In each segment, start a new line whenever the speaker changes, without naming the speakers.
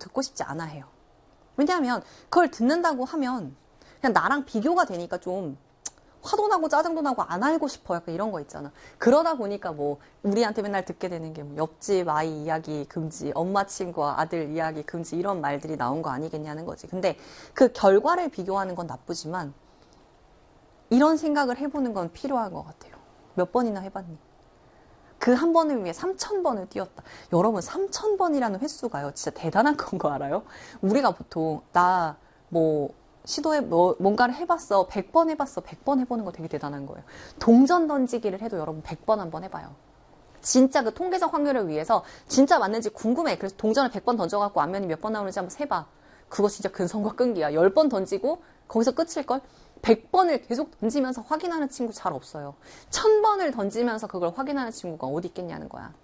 듣고 싶지 않아 해요. 왜냐하면 그걸 듣는다고 하면 그냥 나랑 비교가 되니까 좀 화도 나고 짜증도 나고 안 알고 싶어. 약간 이런 거 있잖아. 그러다 보니까 뭐 우리한테 맨날 듣게 되는 게 뭐 옆집 아이 이야기 금지, 엄마 친구와 아들 이야기 금지 이런 말들이 나온 거 아니겠냐는 거지. 근데 그 결과를 비교하는 건 나쁘지만 이런 생각을 해보는 건 필요한 것 같아요. 몇 번이나 해봤니? 그 한 번을 위해 3,000번을 뛰었다. 여러분 3,000번이라는 횟수가요. 진짜 대단한 건 거 알아요? 우리가 보통 시도해 뭔가를 해봤어. 100번 해봤어. 100번 해보는 거 되게 대단한 거예요. 동전 던지기를 해도 여러분 100번 한번 해봐요. 진짜 그 통계적 확률을 위해서 진짜 맞는지 궁금해. 그래서 동전을 100번 던져갖고 안면이 몇 번 나오는지 한번 세봐. 그거 진짜 근성과 끈기야. 10번 던지고 거기서 끝일걸? 100번을 계속 던지면서 확인하는 친구 잘 없어요. 1000번을 던지면서 그걸 확인하는 친구가 어디 있겠냐는 거야.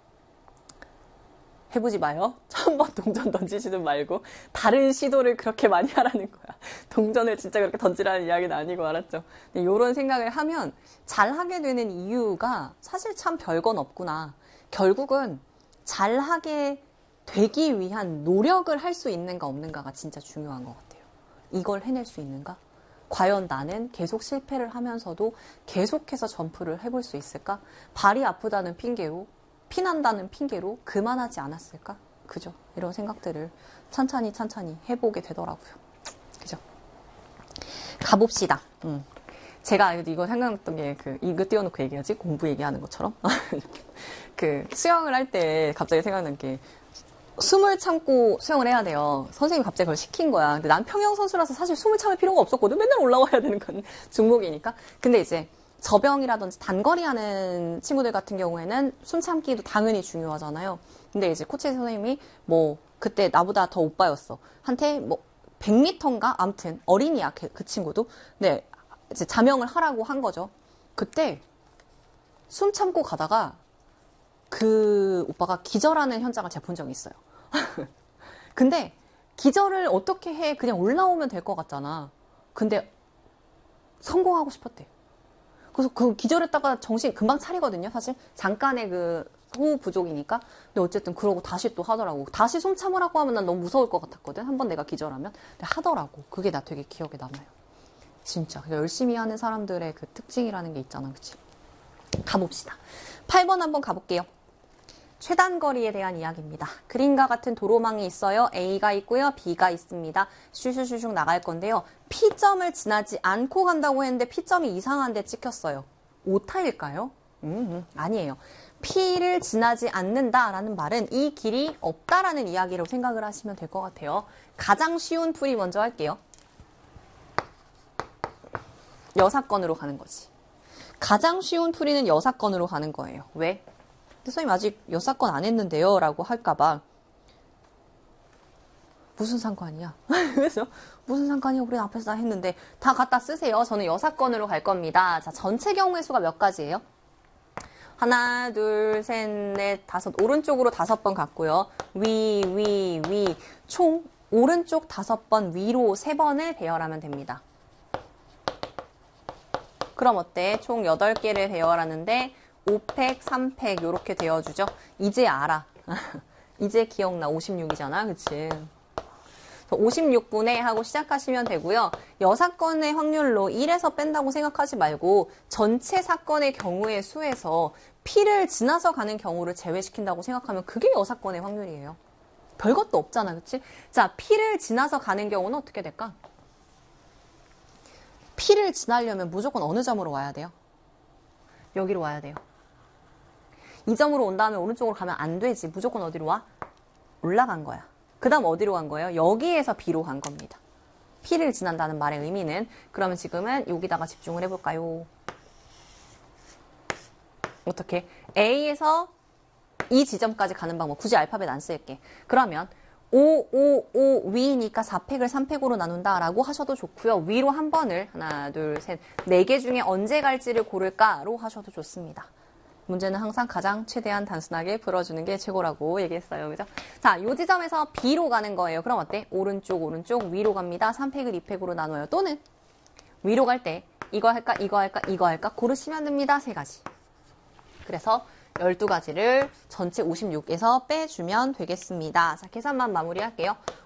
해보지 마요. 1000번 동전 던지지는 말고 다른 시도를 그렇게 많이 하라는 거야. 동전을 진짜 그렇게 던지라는 이야기는 아니고, 알았죠? 이런 생각을 하면 잘하게 되는 이유가 사실 참 별건 없구나. 결국은 잘하게 되기 위한 노력을 할 수 있는가 없는가가 진짜 중요한 것 같아요. 이걸 해낼 수 있는가? 과연 나는 계속 실패를 하면서도 계속해서 점프를 해볼 수 있을까? 발이 아프다는 핑계로, 피난다는 핑계로 그만하지 않았을까? 그죠? 이런 생각들을 찬찬히 해보게 되더라고요. 그죠? 가봅시다. 제가 이거 생각났던 게 이거 띄워놓고 얘기하지? 공부 얘기하는 것처럼. 수영을 할 때 갑자기 생각난 게 숨을 참고 수영을 해야 돼요. 선생님이 갑자기 그걸 시킨 거야. 근데 난 평영 선수라서 사실 숨을 참을 필요가 없었거든. 맨날 올라와야 되는 건 종목이니까. 근데 이제 저병이라든지 단거리 하는 친구들 같은 경우에는 숨 참기도 당연히 중요하잖아요. 근데 이제 코치 선생님이 그때 나보다 더 오빠였어. 한테 100m인가? 아무튼 어린이야, 그 친구도. 네, 이제 자명을 하라고 한 거죠. 그때 숨 참고 가다가 그 오빠가 기절하는 현장을 제가 본 적이 있어요. 근데 기절을 어떻게 해? 그냥 올라오면 될 것 같잖아. 근데 성공하고 싶었대. 그래서 그 기절했다가 정신 금방 차리거든요. 사실 잠깐의 그 호흡 부족이니까. 근데 어쨌든 그러고 다시 또 하더라고. 다시 숨 참으라고 하면 난 너무 무서울 것 같았거든. 한번 내가 기절하면. 근데 하더라고. 그게 나 되게 기억에 남아요. 진짜 열심히 하는 사람들의 그 특징이라는 게 있잖아. 그치? 가봅시다. 8번 한번 가볼게요. 최단거리에 대한 이야기입니다. 그림과 같은 도로망이 있어요. A가 있고요. B가 있습니다. 슈슈슈슉 나갈 건데요. P점을 지나지 않고 간다고 했는데 P점이 이상한 데 찍혔어요. 오타일까요? 아니에요. P를 지나지 않는다라는 말은 이 길이 없다라는 이야기로 생각을 하시면 될 것 같아요. 가장 쉬운 풀이 먼저 할게요. 여사건으로 가는 거지. 가장 쉬운 풀이는 여사건으로 가는 거예요. 왜? 선생님 아직 여사건 안 했는데요 라고 할까봐 무슨 상관이야? 그래서 무슨 상관이야? 우리 앞에서 다 했는데 다 갖다 쓰세요. 저는 여사건으로 갈 겁니다. 자, 전체 경우의 수가 몇 가지예요? 하나, 둘, 셋, 넷, 다섯. 오른쪽으로 5번 갔고요. 위. 총 오른쪽 5번, 위로 3번을 배열하면 됩니다. 그럼 어때? 총 8개를 배열하는데 5팩, 3팩 이렇게 되어주죠. 이제 알아. 이제 기억나. 56이잖아. 그치? 56분의 하고 시작하시면 되고요. 여사건의 확률로 1에서 뺀다고 생각하지 말고 전체 사건의 경우의 수에서 P를 지나서 가는 경우를 제외시킨다고 생각하면 그게 여사건의 확률이에요. 별것도 없잖아. 그치? 자, P를 지나서 가는 경우는 어떻게 될까? P를 지나려면 무조건 어느 점으로 와야 돼요? 여기로 와야 돼요. 이 점으로 온 다음에 오른쪽으로 가면 안 되지. 무조건 어디로 와? 올라간 거야. 그 다음 어디로 간 거예요? 여기에서 B로 간 겁니다. P를 지난다는 말의 의미는. 그러면 지금은 여기다가 집중을 해볼까요? 어떻게? A에서 이 지점까지 가는 방법. 굳이 알파벳 안 쓸게. 그러면 5 위니까 4팩을 3팩으로 나눈다라고 하셔도 좋고요. 위로 한 번을 하나, 둘, 셋, 4개 중에 언제 갈지를 고를까로 하셔도 좋습니다. 문제는 항상 가장 최대한 단순하게 풀어주는 게 최고라고 얘기했어요. 그죠? 자, 요 지점에서 B로 가는 거예요. 그럼 어때? 오른쪽, 위로 갑니다. 3팩을 2팩으로 나눠요. 또는 위로 갈 때 이거 할까, 이거 할까 고르시면 됩니다. 3가지. 그래서 12가지를 전체 56에서 빼주면 되겠습니다. 자, 계산만 마무리할게요.